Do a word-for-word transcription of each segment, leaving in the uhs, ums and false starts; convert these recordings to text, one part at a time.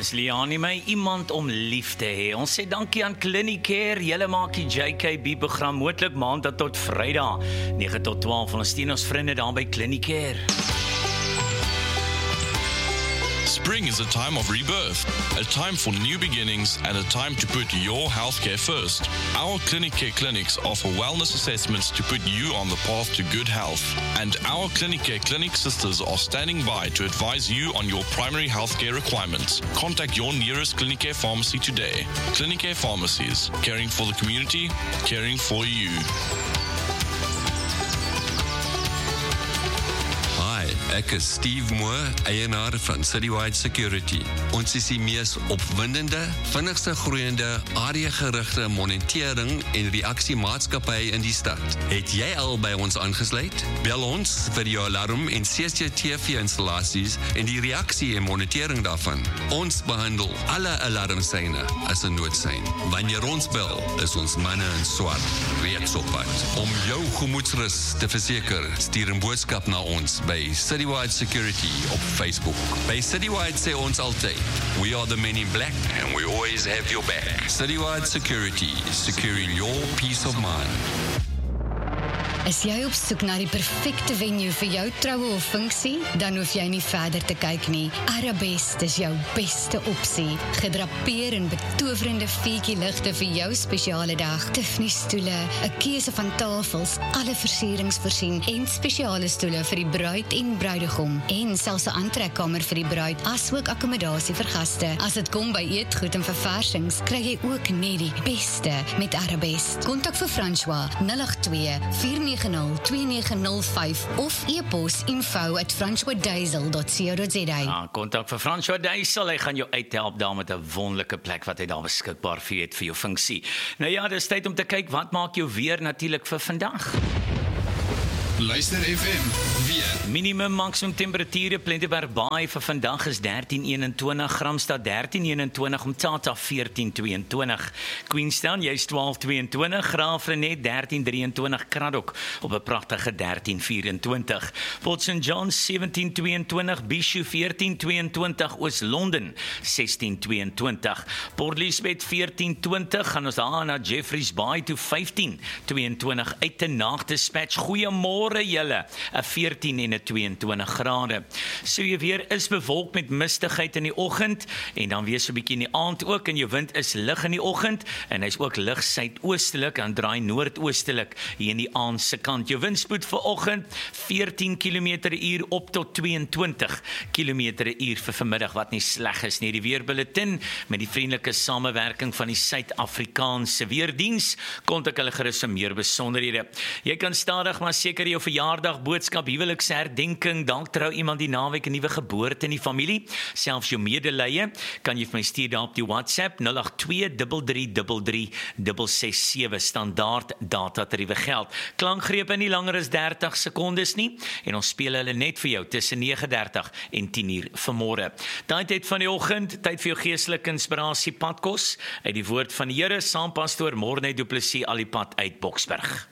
Is Liani my iemand om lief te hê? Ons sê dankie aan Clinicare. Julle maak die J K B program moontlik maandag tot Vrydag nege tot twaalf. Ons steun ons vriende daar by Clinicare. Spring is a time of rebirth, a time for new beginnings and a time to put your healthcare first. Our Clinicare clinics offer wellness assessments to put you on the path to good health. And our Clinicare clinic sisters are standing by to advise you on your primary healthcare requirements. Contact your nearest Clinicare pharmacy today. Clinicare Pharmacies, caring for the community, caring for you. Ek is Steve Moore, eienaar van Citywide Security. Ons is die mees opwindende, vinnigste groeiende, areagerigte monitering en reaksiemaatskappy in die stad. Het jy al by ons aangesluit? Bel ons vir jou alarm en C C T V-installasies en die reaksie en monitering daarvan. Ons behandel alle alarmsyne as 'n noodsein. Wanneer ons bel, is ons manne in swart reeds op pad. Om jou gemoedsrus te verseker, stuur 'n boodskap na ons by Citywide Security op Facebook. By Citywide sê ons altyd, we are the men in black and we always have your back. Citywide Security, securing your peace of mind. Is jy op soek na die perfekte venue vir jou troue of funksie? Dan hoef jy nie verder te kyk nie. Arabest is jou beste opsie. Gedrapeer in betowerende vuurtjie ligte vir jou spesiale dag. Tiffany stoele, 'n keuse van tafels, alle versierings voorsien en spesiale stoele vir die bruid en bruidegom en selfs 'n aantrekkamer vir die bruid, asook akkommodasie vir gaste. As dit kom by eetgoed en verversings, kry jy ook net die beste met Arabest. Kontak vir François nul agt twee vier nege nul twee nege nul vyf of e-pos info at francois diesel dot co dot za. Ja, kontak vir François Diesel, hy gaan jou uithelp daar met 'n wonderlike plek wat hy daar beskikbaar vir het vir jou funksie. Nou ja, dis tyd om te kyk wat maak jou weer natuurlik vir vandag. Luister F M, weer. Minimum maksimum temperature Plenterberg Baai vir vandag is dertien eenentwintig, Gramstad dertien eenentwintig, Mthatha veertien tweeëntwintig, Queenstown jy's twaalf tweeëntwintig, Graafrenet dertien drieëntwintig, Kraddock op 'n pragtige dertien vyfentwintig, Port Saint John's sewentien tweeëntwintig, Bishu veertien tweeëntwintig, Oos-London sestien tweeëntwintig, Port Elizabeth veertien twintig, gaan ons daar na Jeffreys Bay toe vyftien tweeëntwintig, uit te Naag Dispatch, goeiemôre julle, 'n veertien en 'n tweeëntwintig grade. So jy weer is bewolk met mistigheid in die oggend en dan weer so 'n bietjie in die aand ook, en jou wind is lig in die oggend en hy's ook lig suidoostelik en draai noordoostelik hier in die aand se kant. Jou windspoed vir oggend veertien kilometer per uur op tot tweeëntwintig kilometer per uur vir vanmiddag, wat nie sleg is nie. Die weerbulletin met die vriendelike samewerking van die Suid-Afrikaanse Weerdiens, kontak hulle gerus vir meer besonderhede. Jy kan stadig maar seker jou verjaardag, boodskap, huweliksherdenking, dalk trou iemand die naweek 'n nuwe geboorte in die familie, selfs jou medelee, kan jy vir my stuur daar op die WhatsApp nul agt twee drie drie drie drie ses ses sewe, standaard datatariewe geld. Klankgrepe nie langer as dertig sekondes nie en ons speel hulle net vir jou tussen nege dertig en tien uur vanmôre. Daai tyd van die oggend, tyd vir jou geestelike inspirasie, padkos uit die woord van die Here, saam pastoor Morne Du Plessis al die pad uit Boksburg.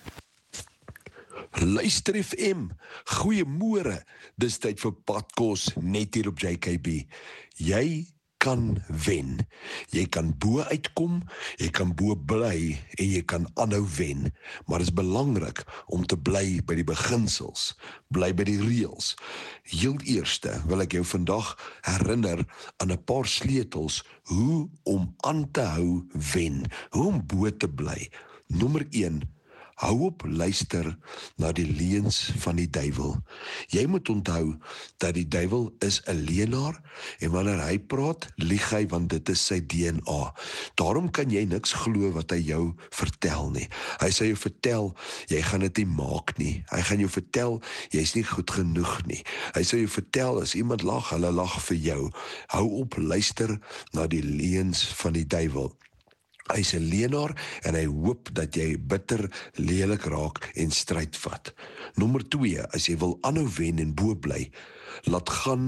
Luister F M, goeiemôre, dis tyd vir padkos net hier op J K B. Jy kan wen, jy kan bo uitkom, jy kan bo bly en jy kan aanhou wen, maar dit is belangrik om te bly by die beginsels, bly by die reëls. Heel eerste wil ek jou vandag herinner aan 'n paar sleutels hoe om aan te hou wen, hoe om bo te bly. Nommer een, hou op luister na die leuns van die duiwel. Jy moet onthou dat die duiwel is 'n leienaar en wanneer hy praat, lieg hy want dit is sy D N A. Daarom kan jy niks glo wat hy jou vertel nie. Hy sê jou vertel, jy gaan dit nie maak nie. Hy gaan jou vertel, jy's nie goed genoeg nie. Hy sê jou vertel, as iemand lag, hulle lag vir jou. Hou op luister na die leuns van die duiwel. Hy is 'n leienaar en hy hoop dat jy bitter, lelik raak en stryd vat. Nommer twee, as jy wil aanhou wen en bo bly, laat gaan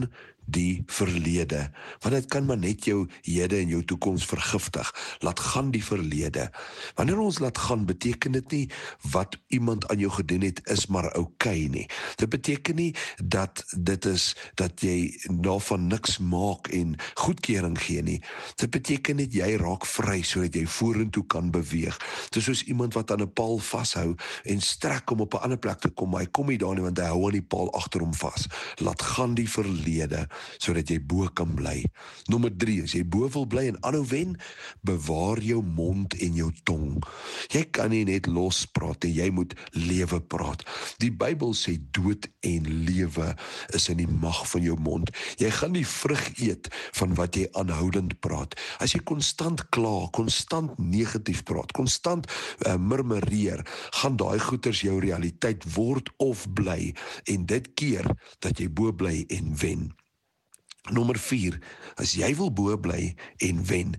die verlede, want dit kan maar net jou hede en jou toekoms vergiftig. Laat gaan die verlede. Wanneer ons laat gaan, beteken dit nie wat iemand aan jou gedoen het is maar oukei nie. Dit beteken nie dat dit is dat jy daarvan niks maak en goedkeuring gee nie. Dit beteken net jy raak vry sodat jy vorentoe kan beweeg. Dit is soos iemand wat aan 'n paal vashou en strek om op 'n ander plek te kom, maar hy kom nie daar nie want hy hou aan die paal agter hom vas. Laat gaan die verlede sodat jy bo kan bly. Nommer drie, as jy bo wil bly en aanhou wen, bewaar jou mond en jou tong. Jy kan nie net los praat en jy moet lewe praat. Die Bybel sê dood en lewe is in die mag van jou mond. Jy gaan die vrug eet van wat jy aanhoudend praat. As jy konstant kla, konstant negatief praat, konstant uh, murmureer, gaan daai goeters jou realiteit word of bly en dit keer dat jy bo bly en wen. Nommer vier, as jy wil bo bly en wen,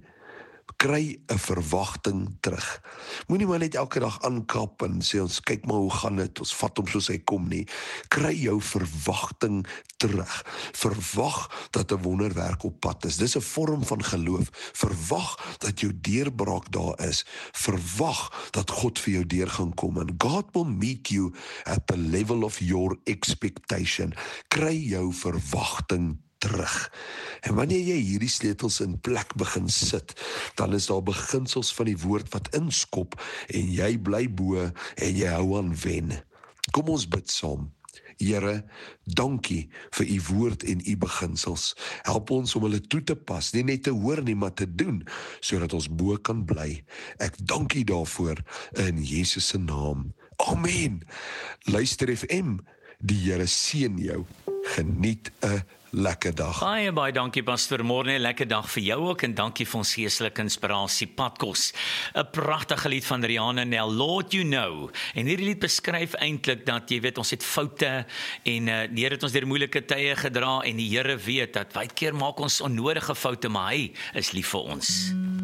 kry 'n verwagting terug. Moenie maar net elke dag aankap en sê ons kyk maar hoe gaan dit, ons vat hom soos hy kom nie. Kry jou verwagting terug. Verwag dat 'n wonderwerk op pad is. Dis 'n vorm van geloof. Verwag dat jou deurbraak daar is. Verwag dat God vir jou deur gaan kom en God will meet you at the level of your expectation. Kry jou verwagting terug. En wanneer jy hierdie sleutels in plek begin sit, dan is daar beginsels van die woord wat inskop en jy bly bo en jy hou aan wen. Kom ons bid saam. Here, dankie vir u woord en u beginsels. Help ons om hulle toe te pas, nie net te hoor nie, maar te doen, sodat ons bo kan bly. Ek dank u daarvoor in Jesus se naam. Amen. Luister F M, die Here seën jou. Geniet 'n lekker dag. Baie baie dankie Pastor Morne, lekker dag vir jou ook en dankie vir ons geestelike inspirasie Padkos. 'n Pragtige lied van Rihanna Nel, Lord You Know. En hierdie lied beskryf eintlik dat jy weet ons het foute en uh, die Here het ons deur moeilike tye gedra en die Here weet dat baie keer maak ons onnodige foute, maar hy is lief vir ons.